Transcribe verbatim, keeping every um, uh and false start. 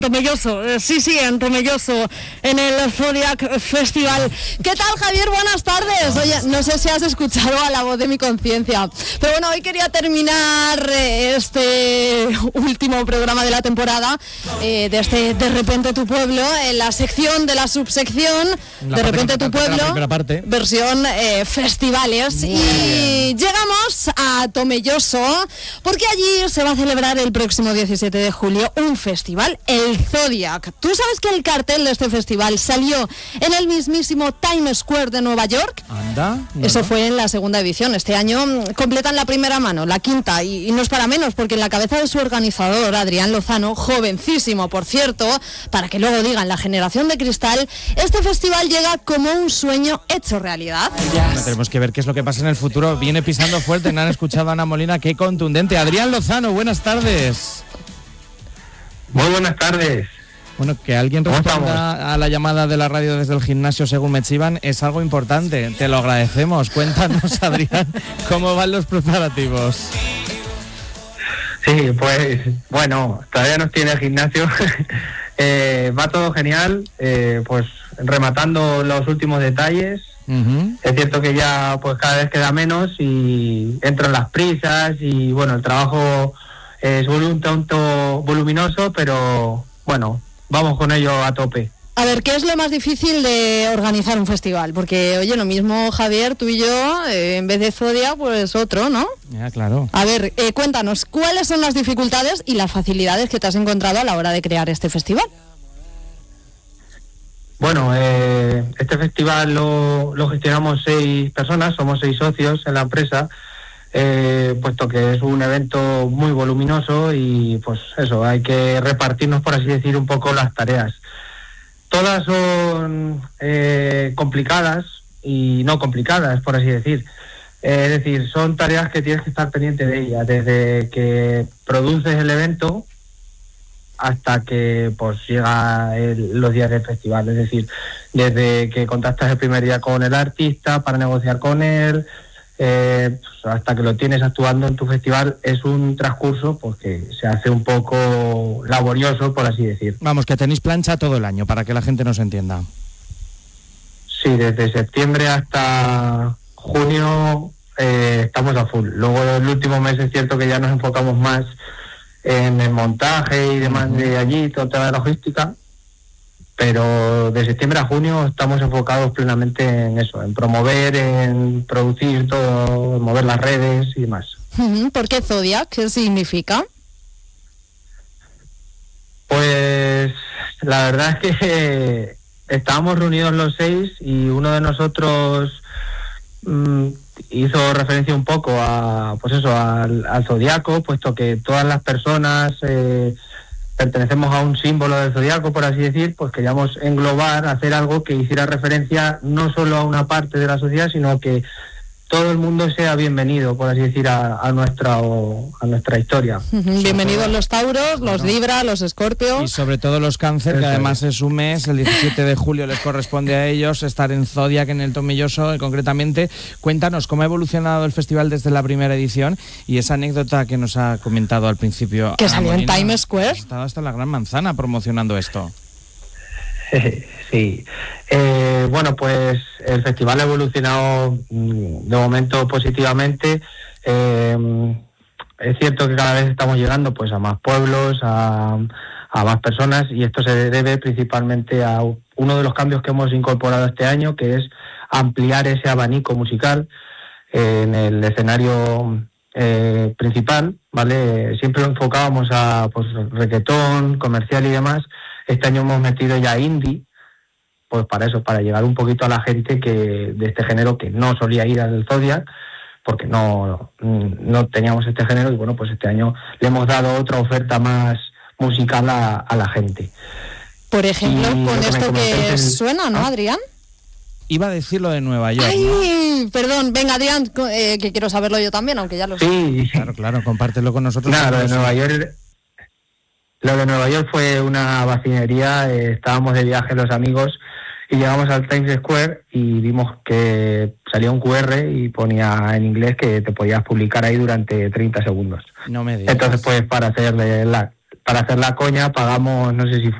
Tomelloso, eh, sí, sí, en Tomelloso, en el Zodiac Festival. ¿Qué tal, Javier? Buenas tardes. Oye, no sé si has escuchado a la voz de mi conciencia, pero bueno, hoy quería terminar eh, este último programa de la temporada, eh, de este De Repente Tu Pueblo, en la sección de la subsección la De Repente Tu Pueblo, versión eh, festivales. Muy y bien. Llegamos a Tomelloso, porque allí se va a celebrar el próximo diecisiete de julio un festival, el Zodiac. ¿Tú sabes que el cartel de este festival salió en el mismísimo Times Square de Nueva York? Anda. No, Eso no. fue en la segunda edición. Este año completan la primera mano, la quinta, y, y no es para menos, porque en la cabeza de su organizador, Adrián Lozano, jovencísimo, por cierto, para que luego digan la generación de cristal, este festival llega como un sueño hecho realidad. Bueno, tenemos que ver qué es lo que pasa en el futuro. Viene pisando fuerte, no han escuchado a Ana Molina, qué contundente. Adrián Lozano, buenas tardes. Muy buenas tardes. Bueno, que alguien responda a la llamada de la radio desde el gimnasio según me chivan es algo importante, te lo agradecemos. Cuéntanos, Adrián, cómo van los preparativos. Sí, pues bueno, todavía nos tiene el gimnasio. eh, va todo genial, eh, pues rematando los últimos detalles. Uh-huh. Es cierto que ya pues cada vez queda menos y entran las prisas y bueno, el trabajo es un tanto voluminoso, pero bueno, vamos con ello a tope. A ver, ¿qué es lo más difícil de organizar un festival? Porque, oye, lo mismo, Javier, tú y yo, eh, en vez de Zodiac, pues otro, ¿no? Ya, claro. A ver, eh, cuéntanos, ¿cuáles son las dificultades y las facilidades que te has encontrado a la hora de crear este festival? Bueno, eh, este festival lo, lo gestionamos seis personas, somos seis socios en la empresa, eh, puesto que es un evento muy voluminoso y pues eso, hay que repartirnos, por así decir, un poco las tareas. Todas son eh, complicadas y no complicadas, por así decir. Eh, es decir, son tareas que tienes que estar pendiente de ellas, desde que produces el evento hasta que pues llega el, los días del festival. Es decir, desde que contactas el primer día con el artista para negociar con él, eh, pues hasta que lo tienes actuando en tu festival, es un transcurso pues que se hace un poco laborioso, por así decir. Vamos, que tenéis plancha todo el año, para que la gente nos entienda. Sí, desde septiembre hasta junio eh, estamos a full. Luego el último mes es cierto que ya nos enfocamos más en el montaje y demás uh-huh. de allí, todo el tema de logística, pero de septiembre a junio estamos enfocados plenamente en eso, en promover, en producir todo, en mover las redes y demás. Uh-huh. ¿Por qué Zodiac? ¿Qué significa? Pues la verdad es que estábamos reunidos los seis y uno de nosotros mmm, hizo referencia un poco a, pues eso, al, al zodiaco, puesto que todas las personas eh, pertenecemos a un símbolo del zodiaco, por así decir, pues queríamos englobar, hacer algo que hiciera referencia no solo a una parte de la sociedad, sino que todo el mundo sea bienvenido, por así decir, a, a nuestra o, a nuestra historia. Uh-huh. Bienvenidos los Tauros, los Libra, los Escorpio. Y sobre todo los Cáncer, que además es un mes, el diecisiete de julio les corresponde a ellos estar en Zodiac, en el Tomelloso, concretamente. Cuéntanos cómo ha evolucionado el festival desde la primera edición y esa anécdota que nos ha comentado al principio. Que salió en Times Square. Ha estado hasta la Gran Manzana promocionando esto. Sí, eh, bueno, pues el festival ha evolucionado de momento positivamente. Eh, es cierto que cada vez estamos llegando pues a más pueblos, a, a más personas, y esto se debe principalmente a uno de los cambios que hemos incorporado este año, que es ampliar ese abanico musical eh, en el escenario eh, principal, ¿vale? Siempre lo enfocábamos a pues reggaetón, comercial y demás. Este año hemos metido ya indie, pues para eso, para llegar un poquito a la gente que de este género que no solía ir al Zodiac, porque no, no teníamos este género, y bueno, pues este año le hemos dado otra oferta más musical a, a la gente. Por ejemplo, y con esto que el... suena, ¿no, Adrián? Iba a decir lo de Nueva York, Ay, ¿no? Perdón, venga, Adrián, eh, que quiero saberlo yo también, aunque ya lo sé. Sí, claro, claro, compártelo con nosotros. Nada, lo de Nueva York... Lo de Nueva York fue una vacinería. Eh, estábamos de viaje los amigos y llegamos al Times Square y vimos que salía un cu erre y ponía en inglés que te podías publicar ahí durante treinta segundos. No me digas. Entonces, pues para hacer la, para hacer la coña pagamos, no sé si fue